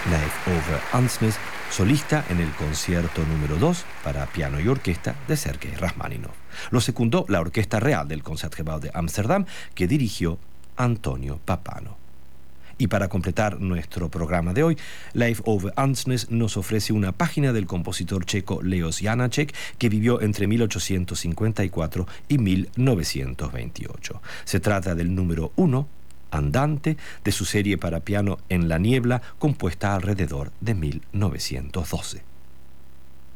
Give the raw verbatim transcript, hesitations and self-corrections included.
Leif Ove Andsnes, solista en el concierto número dos para piano y orquesta de Sergei Rachmaninoff. Lo secundó la Orquesta Real del Concertgebouw de Ámsterdam, que dirigió Antonio Pappano. Y para completar nuestro programa de hoy, Leif Ove Andsnes nos ofrece una página del compositor checo Leos Janáček, que vivió entre mil ochocientos cincuenta y cuatro y mil novecientos veintiocho. Se trata del número uno, Andante, de su serie para piano En la niebla, compuesta alrededor de mil novecientos doce.